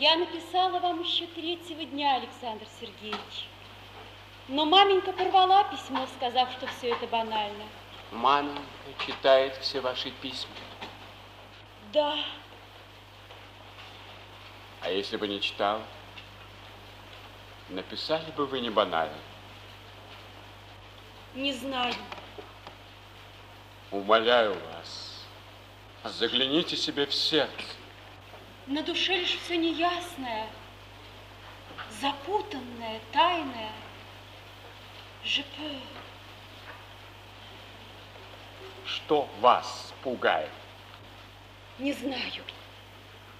Я написала вам еще 3-го дня, Александр Сергеевич. Но маменька порвала письмо, сказав, что все это банально. Маменька читает все ваши письма? Да. А если бы не читала, написали бы вы не банально? Не знаю. Умоляю вас, загляните себе в сердце. На душе лишь все неясное, запутанное, тайное. Je peux. Что вас пугает? Не знаю.